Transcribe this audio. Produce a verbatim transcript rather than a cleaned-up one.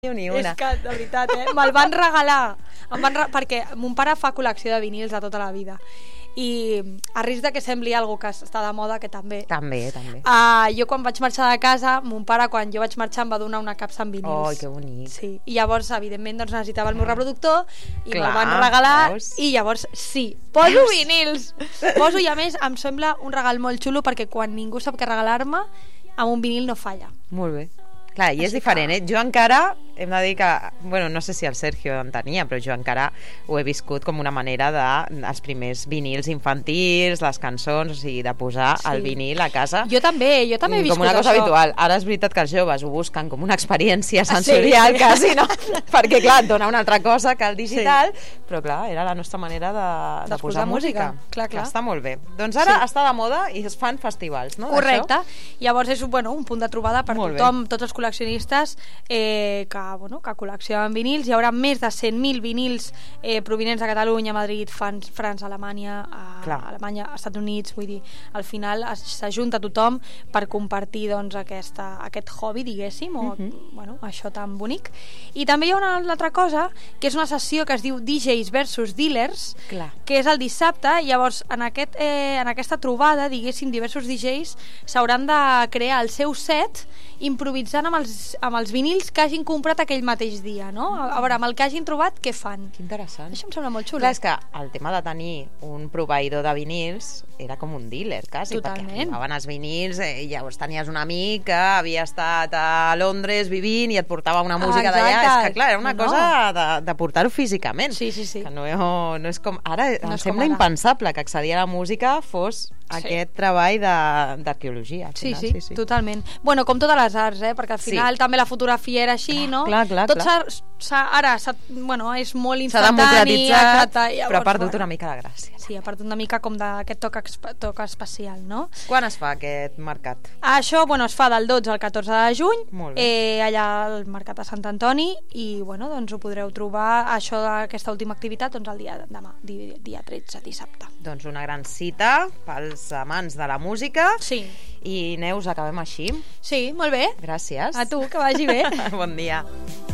ni una. És que, de veritat, eh? Me'l van regalar. Em van re... Perquè mon pare fa col·lecció de vinils de tota la vida. I a risc de que sembli algo que està de moda, que també. També, també. Uh, jo quan vaig marxar de casa, mon pare, quan jo vaig marxar, em va donar una capsa amb vinils. Oh, que bonic. Sí. I llavors, evidentment, doncs, necessitava el meu reproductor i Clar, me'l van regalar. veus? I llavors, sí, poso vinils. Poso, i a més, em sembla un regal molt xulo perquè quan ningú sap què regalar-me, amb un vinil no falla. Molt bé. Clar, i és Així diferent, que- eh? Jo encara, hem de dir que, bueno, no sé si el Sergio en tenia, però jo encara ho he viscut com una manera de, els primers vinils infantils, les cançons, o sigui, de posar Sí. el vinil a casa. Jo també, jo també he viscut com una cosa això. habitual. Ara és veritat que els joves ho busquen com una experiència sensorial, sí. quasi, no? Perquè, clar, et dona una altra cosa que el digital, però, clar, era la nostra manera de, de D'escoltar posar música. música. Clar, clar. Que està molt bé. Doncs ara Sí. està de moda i es fan festivals, no? Correcte. D'això? Llavors és bueno, un punt de trobada per Molt bé. tothom, tots els col·leccionistes eh, que, bueno, que col·leccionen vinils. Hi haurà més de cent mil vinils eh, provinents de Catalunya, Madrid, Fans, França, Alemanya, a, Clar. Alemanya, Estats Units. Vull dir, al final es- s'ajunta tothom per compartir doncs, aquesta, aquest hobby, diguéssim, o Mhm. bueno, això tan bonic. I també hi ha una altra cosa, que és una sessió que es diu D Js versus Dealers, Clar. que és el dissabte. Llavors, en, aquest, eh, en aquesta trobada, diguéssim, diversos D Js s'hauran de crear el seu set improvisant amb els, amb els vinils que hagin comprat aquell mateix dia, no? A, a veure, amb el que hagin trobat, què fan? Que interessant. Això em sembla molt xulo. Clar, és que el tema de tenir un proveïdor de vinils era com un dealer, quasi, Totalment. perquè arribaven els vinils eh, i llavors tenies un amic que havia estat a Londres vivint i et portava una música Ah, d'allà. exacte. És que, clar, era una No, no. cosa de, de portar-ho físicament. Sí, sí, sí. Que no, no és com... Ara No em és com sembla ara. impensable que accedir a la música fos Sí. aquest treball de- d'arqueologia. al Sí, final, sí, totalment. Bueno, com totes les arts, eh? Perquè al Sí. final també la fotografia era així, no? clar, clar, Tot clar. s'ha- s'ha- ara s'ha- bueno, és molt S'ha instantani. democratitzat, exacte, llavors, però ha perdut bueno, una mica de gràcia. Sí, ha perdut una mica com d'aquest toc, exp- toc especial, no? Quan es fa aquest mercat? Això, bueno, es fa del dotze al catorze de juny, Molt bé. eh, allà al Mercat de Sant Antoni, i, bueno, doncs ho podreu trobar, això d'aquesta última activitat, doncs el dia de demà, dia, dia tretze, dissabte. Doncs una gran cita pels amants de la música. Sí, I Neus, acabem així. sí, molt bé. Gràcies. A tu, que vagi bé. Bon dia.